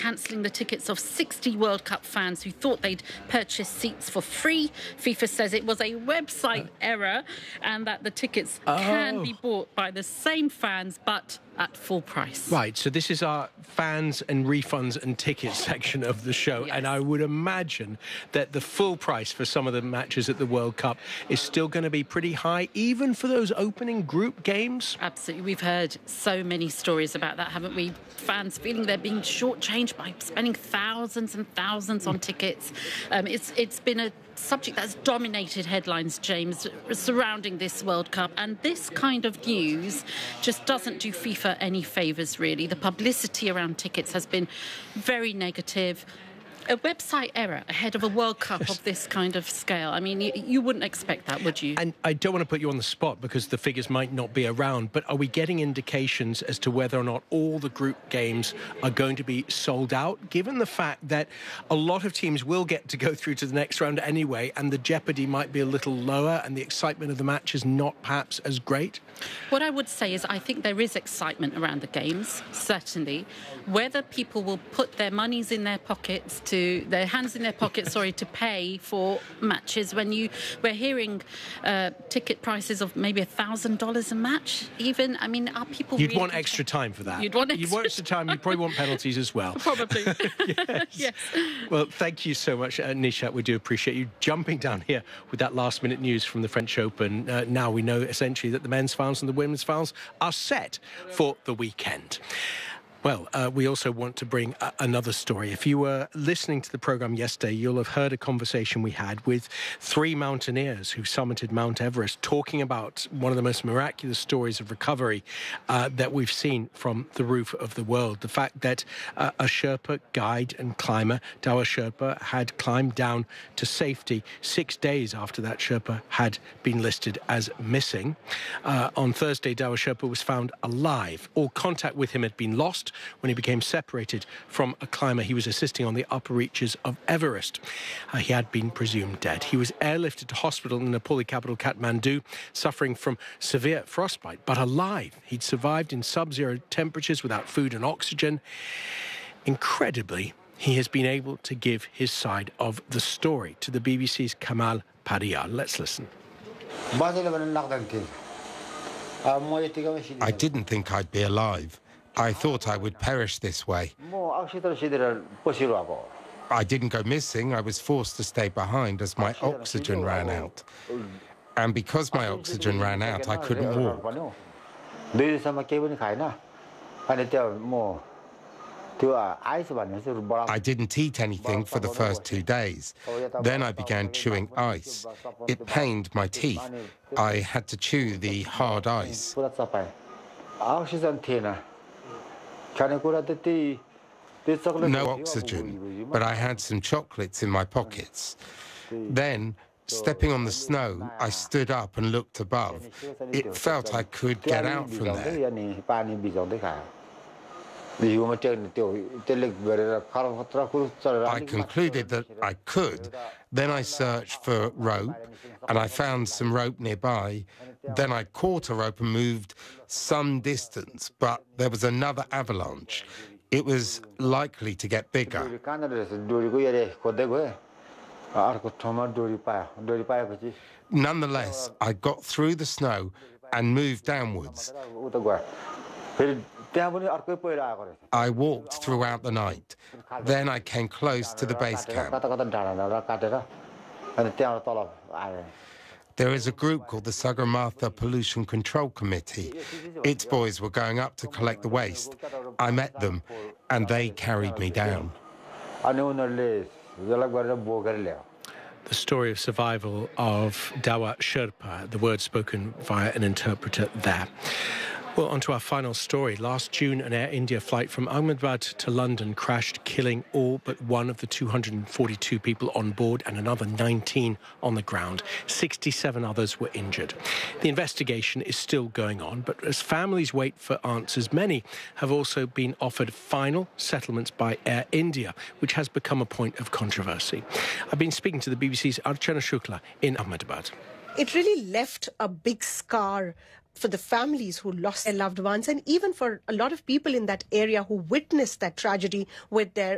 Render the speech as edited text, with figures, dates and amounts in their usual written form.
cancelling the tickets of 60 World Cup fans who thought they'd purchased seats for free. FIFA says it was a website error and that the tickets can be bought by the same fans, but at full price. Right, so this is our fans and refunds and tickets section of the show. Yes. And I would imagine that the full price for some of the matches at the World Cup is still going to be pretty high, even for those opening group games. Absolutely. We've heard so many stories about that, haven't we? Fans feeling they're being shortchanged by spending thousands and thousands on tickets. It's been a subject that's dominated headlines, James, surrounding this World Cup. And this kind of news just doesn't do FIFA any favours, really. The publicity around tickets has been very negative. A website error ahead of a World Cup of this kind of scale. I mean, you wouldn't expect that, would you? And I don't want to put you on the spot because the figures might not be around, but are we getting indications as to whether or not all the group games are going to be sold out, given the fact that a lot of teams will get to go through to the next round anyway, and the jeopardy might be a little lower and the excitement of the match is not perhaps as great? What I would say is I think there is excitement around the games, certainly. Whether people will put their hands in their pockets to pay for matches when we're hearing ticket prices of maybe $1,000 a match even. I mean, are people You'd really want extra time for that. You'd want extra time. You'd probably want penalties as well. Probably. Yes. Well, thank you so much, Nishat. We do appreciate you jumping down here with that last-minute news from the French Open. Now we know essentially that the men's finals and the women's finals are set for the weekend. Well, we also want to bring another story. If you were listening to the programme yesterday, you'll have heard a conversation we had with 3 mountaineers who summited Mount Everest, talking about one of the most miraculous stories of recovery that we've seen from the roof of the world. The fact that a Sherpa guide and climber, Dawa Sherpa, had climbed down to safety 6 days after that Sherpa had been listed as missing. On Thursday, Dawa Sherpa was found alive. All contact with him had been lost when he became separated from a climber he was assisting on the upper reaches of Everest. He had been presumed dead. He was airlifted to hospital in the Nepali capital, Kathmandu, suffering from severe frostbite, but alive. He'd survived in sub-zero temperatures without food and oxygen. Incredibly, he has been able to give his side of the story to the BBC's Kamal Padial. Let's listen. I didn't think I'd be alive. I thought I would perish this way. I didn't go missing. I was forced to stay behind as my oxygen ran out. And because my oxygen ran out, I couldn't walk. I didn't eat anything for the first 2 days. Then I began chewing ice. It pained my teeth. I had to chew the hard ice. No oxygen, but I had some chocolates in my pockets. Then, stepping on the snow, I stood up and looked above. It felt I could get out from there. I concluded that I could. Then I searched for rope, and I found some rope nearby. Then I caught a rope and moved some distance, but there was another avalanche. It was likely to get bigger. Nonetheless, I got through the snow and moved downwards. I walked throughout the night. Then I came close to the base camp. There is a group called the Sagarmatha Pollution Control Committee. Its boys were going up to collect the waste. I met them, and they carried me down. The story of survival of Dawa Sherpa, the words spoken via an interpreter there. Well, on to our final story. Last June, an Air India flight from Ahmedabad to London crashed, killing all but one of the 242 people on board and another 19 on the ground. 67 others were injured. The investigation is still going on, but as families wait for answers, many have also been offered final settlements by Air India, which has become a point of controversy. I've been speaking to the BBC's Archana Shukla in Ahmedabad. It really left a big scar for the families who lost their loved ones, and even for a lot of people in that area who witnessed that tragedy with their